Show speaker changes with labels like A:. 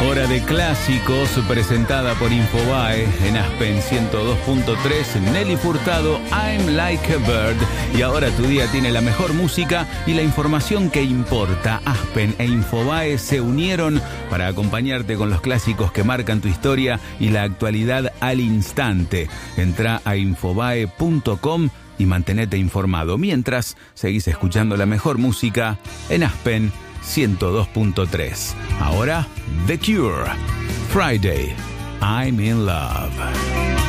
A: Hora de clásicos presentada por Infobae en Aspen 102.3. Nelly Furtado, I'm Like a Bird. Y ahora tu día tiene la mejor música y la información que importa. Aspen e Infobae se unieron para acompañarte con los clásicos que marcan tu historia y la actualidad al instante. Entra a infobae.com y mantenete informado mientras seguís escuchando la mejor música en Aspen 102.3. Ahora, The Cure, Friday, I'm in Love.